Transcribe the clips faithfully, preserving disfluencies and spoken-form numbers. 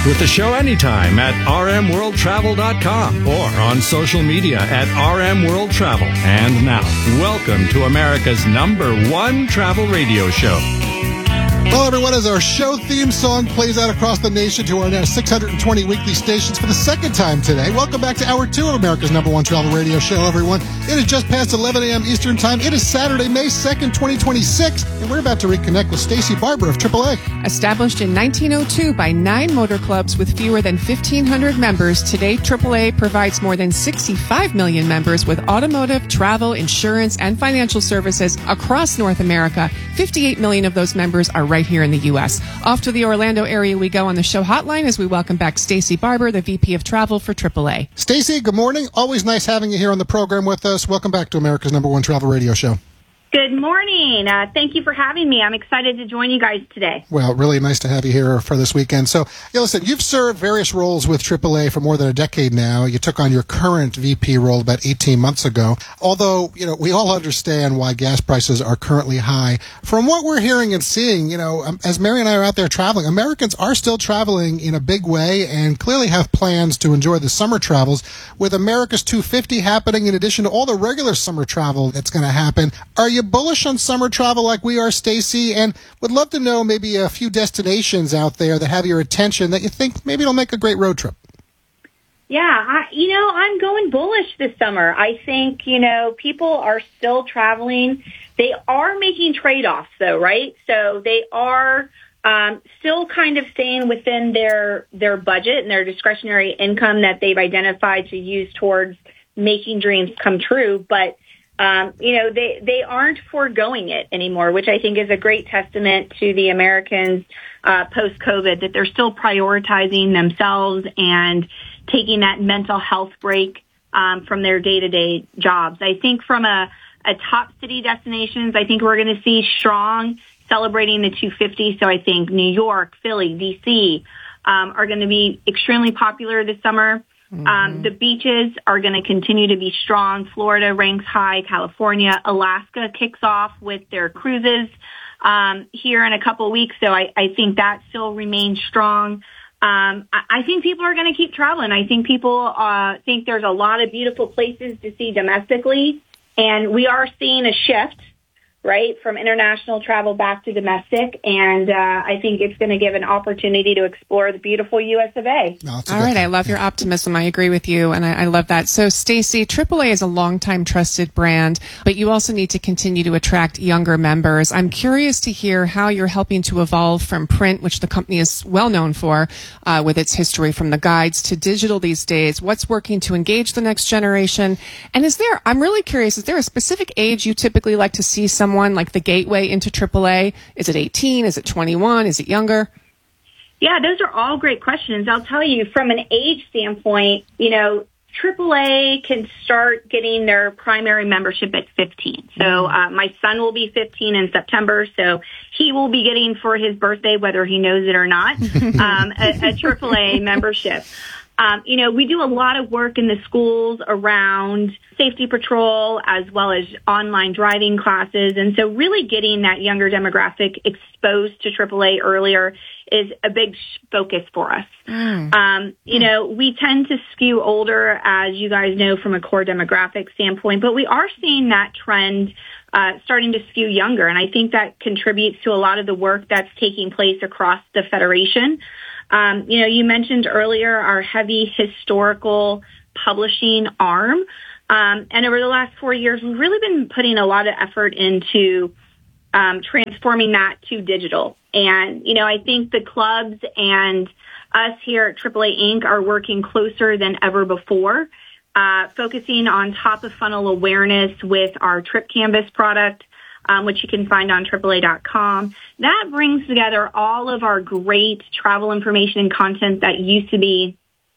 with the show anytime at r m world travel dot com or on social media at R M World Travel. And now, welcome to America's number one travel radio show. Well, everyone, as our show theme song plays out across the nation to our now six hundred twenty weekly stations for the second time today, welcome back to Hour two of America's number one travel radio show, everyone. It is just past eleven a.m. Eastern Time. It is Saturday, May second, twenty twenty-six, and we're about to reconnect with Stacey Barber of triple A. Established in nineteen oh two by nine motor clubs with fewer than fifteen hundred members, today triple A provides more than sixty-five million members with automotive, travel, insurance, and financial services across North America. fifty-eight million of those members are right here in the U S. Off to the Orlando area we go on the show hotline as we welcome back Stacey Barber, the V P of Travel for triple A. Stacey, good morning. Always nice having you here on the program with us. Welcome back to America's number one travel radio show. Good morning. Uh, thank you for having me. I'm excited to join you guys today. Well, really nice to have you here for this weekend. So, yeah, listen, you've served various roles with triple A for more than a decade now. You took on your current V P role about eighteen months ago. Although, you know, we all understand why gas prices are currently high. From what we're hearing and seeing, you know, um, as Mary and I are out there traveling, Americans are still traveling in a big way and clearly have plans to enjoy the summer travels with America's two fifty happening in addition to all the regular summer travel that's going to happen. Are you bullish on summer travel like we are, Stacey? And would love to know maybe a few destinations out there that have your attention that you think maybe it'll make a great road trip. Yeah, I, you know, I'm going bullish this summer. I think, you know, people are still traveling. They are making trade-offs, though, right? So they are um, still kind of staying within their their budget and their discretionary income that they've identified to use towards making dreams come true. But Um, you know, they, they aren't foregoing it anymore, which I think is a great testament to the Americans uh, post-COVID, that they're still prioritizing themselves and taking that mental health break um, from their day-to-day jobs. I think from a, a top city destinations, I think we're going to see strong celebrating the two fifty. So I think New York, Philly, D C um, are going to be extremely popular this summer. Mm-hmm. Um, the beaches are going to continue to be strong. Florida ranks high. California, Alaska kicks off with their cruises um, here in a couple of weeks. So I, I think that still remains strong. Um, I, I think people are going to keep traveling. I think people uh, think there's a lot of beautiful places to see domestically, and we are seeing a shift, right, from international travel back to domestic, and uh, I think it's going to give an opportunity to explore the beautiful U S of A. No, All right, I love your optimism. I agree with you, and I, I love that. So, Stacey, triple A is a longtime trusted brand, but you also need to continue to attract younger members. I'm curious to hear how you're helping to evolve from print, which the company is well known for, uh, with its history from the guides, to digital these days. What's working to engage the next generation? And is there, I'm really curious, is there a specific age you typically like to see someone like the gateway into triple A? Is it eighteen? Is it twenty-one? Is it younger? Yeah, those are all great questions. I'll tell you, from an age standpoint, you know, triple A can start getting their primary membership at fifteen. So uh, my son will be fifteen in September, so he will be getting for his birthday, whether he knows it or not, um, a, a triple A membership. Um, you know, we do a lot of work in the schools around safety patrol as well as online driving classes. And so really getting that younger demographic exposed to triple A earlier is a big focus for us. Mm. Um, you mm. know, we tend to skew older, as you guys know, from a core demographic standpoint, but we are seeing that trend uh, starting to skew younger. And I think that contributes to a lot of the work that's taking place across the Federation. Um, you know, you mentioned earlier our heavy historical publishing arm. Um, and over the last four years, we've really been putting a lot of effort into um, transforming that to digital. And, you know, I think the clubs and us here at triple A Incorporated are working closer than ever before, uh, focusing on top-of-funnel awareness with our Trip Canvas product, Um, which you can find on triple A dot com. That brings together all of our great travel information and content that used to be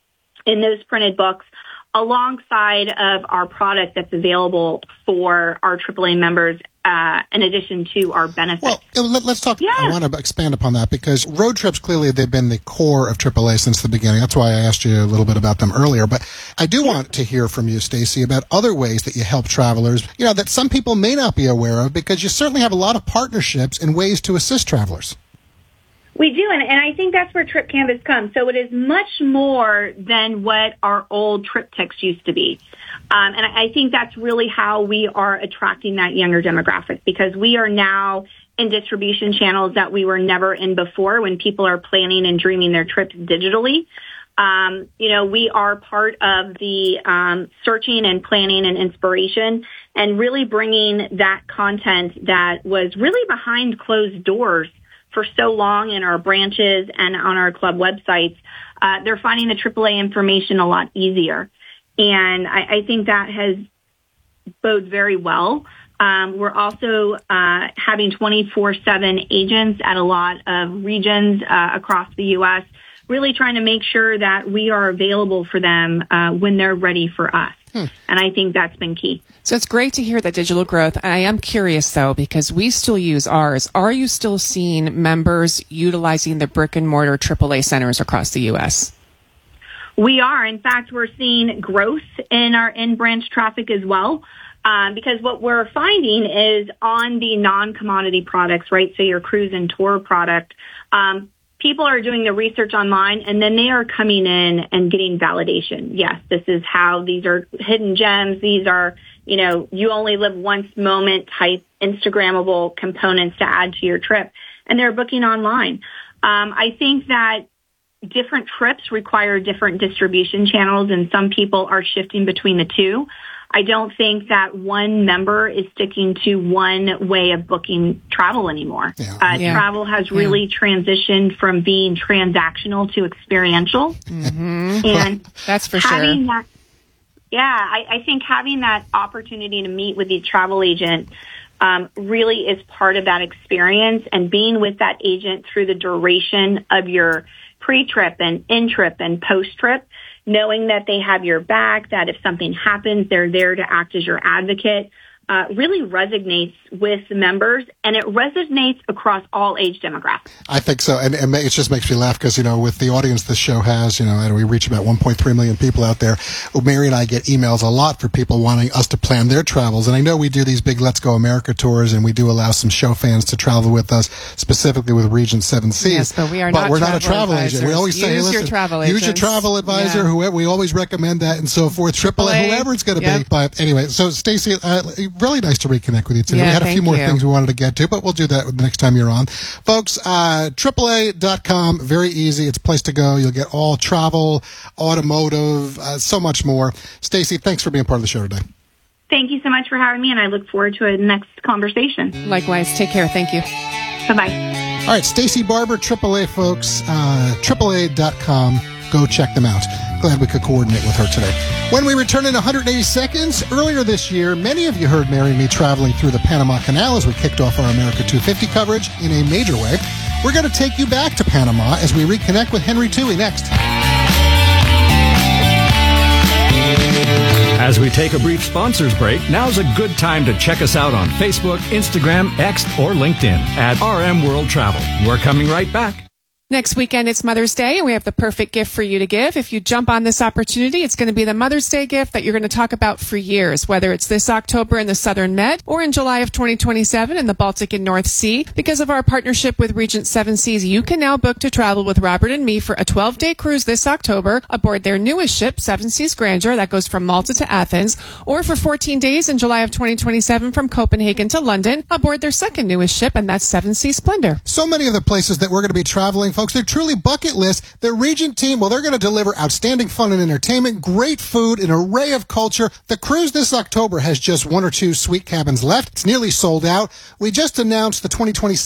in those printed books, alongside of our product that's available for our triple A members, uh, in addition to our benefits. Well, let, let's talk. Yeah. I want to expand upon that, because road trips, clearly they've been the core of triple A since the beginning. That's why I asked you a little bit about them earlier. But I do want to hear from you, Stacey, about other ways that you help travelers, you know, that some people may not be aware of, because you certainly have a lot of partnerships and ways to assist travelers. We do, and, and I think that's where Trip Canvas comes. So it is much more than what our old TripTix used to be. Um, and I, I think that's really how we are attracting that younger demographic, because we are now in distribution channels that we were never in before when people are planning and dreaming their trips digitally. Um, you know, we are part of the um, searching and planning and inspiration, and really bringing that content that was really behind closed doors for so long in our branches and on our club websites. Uh, they're finding the triple A information a lot easier. And I, I think that has bodes very well. Um, we're also uh, having twenty-four seven agents at a lot of regions uh, across the U S, really trying to make sure that we are available for them uh, when they're ready for us. Hmm. And I think that's been key. So it's great to hear that digital growth. I am curious, though, because we still use ours. Are you still seeing members utilizing the brick and mortar triple A centers across the U S? We are. In fact, we're seeing growth in our in-branch traffic as well. Um, because what we're finding is on the non-commodity products, right? So your cruise and tour product, um, people are doing the research online, and then they are coming in and getting validation. Yes, this is how these are hidden gems. These are, you know, you only live once moment type Instagrammable components to add to your trip. And they're booking online. Um, I think that different trips require different distribution channels, and some people are shifting between the two. I don't think that one member is sticking to one way of booking travel anymore. Yeah. Uh, yeah. Travel has really yeah. transitioned from being transactional to experiential. Mm-hmm. And that's for having sure. That, yeah, I, I think having that opportunity to meet with the travel agent um, really is part of that experience, and being with that agent through the duration of your pre-trip and in-trip and post-trip, knowing that they have your back, that if something happens, they're there to act as your advocate, uh, really resonates with the members, and it resonates across all age demographics. I think so, and, and it just makes me laugh because, you know, with the audience this show has, you know, and we reach about one point three million people out there. Mary and I get emails a lot for people wanting us to plan their travels, and I know we do these big Let's Go America tours, and we do allow some show fans to travel with us, specifically with Regent Seven Seas. Yes, but we are but not we're travel not a travel advisors. agent. We always say, use hey, listen, your travel use your travel advisor. Yeah. Whoever, we always recommend that, and so forth. Triple A, whoever it's going to yep. be. But anyway, so Stacey, uh, really nice to reconnect with you today. Yeah, we had a few more you. things we wanted to get to, but we'll do that the next time you're on. Folks, uh, triple A dot com, very easy. It's a place to go. You'll get all travel, automotive, uh, so much more. Stacey, thanks for being part of the show today. Thank you so much for having me, and I look forward to a next conversation. Likewise. Take care. Thank you. Bye-bye. All right, Stacey Barber, triple A, folks, uh, triple A dot com. Go check them out. Glad we could coordinate with her today. When we return in one hundred eighty seconds, earlier this year, many of you heard Mary and me traveling through the Panama Canal as we kicked off our America two fifty coverage in a major way. We're going to take you back to Panama as we reconnect with Henry Toohey next. As we take a brief sponsors break, now's a good time to check us out on Facebook, Instagram, X, or LinkedIn at R M World Travel. We're coming right back. Next weekend, it's Mother's Day, and we have the perfect gift for you to give. If you jump on this opportunity, it's going to be the Mother's Day gift that you're going to talk about for years, whether it's this October in the Southern Med or in July of twenty twenty-seven in the Baltic and North Sea. Because of our partnership with Regent Seven Seas, you can now book to travel with Robert and me for a twelve-day cruise this October aboard their newest ship, Seven Seas Grandeur, that goes from Malta to Athens, or for fourteen days in July of twenty twenty-seven from Copenhagen to London aboard their second newest ship, and that's Seven Seas Splendor. So many of the places that we're going to be traveling, folks, they're truly bucket lists. The Regent team, well, they're going to deliver outstanding fun and entertainment, great food, an array of culture. The cruise this October has just one or two suite cabins left. It's nearly sold out. We just announced the twenty twenty